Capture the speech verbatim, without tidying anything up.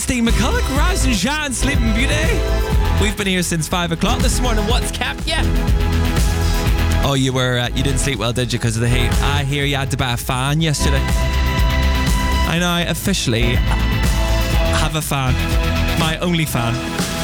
Steve McCulloch, Raz and Jean, Sleeping Beauty. We've been here since five o'clock this morning. What's kept you? Oh, you were uh, you didn't sleep well, did you, because of the heat? I hear you had to buy a fan yesterday. I know, I officially have a fan. My only fan.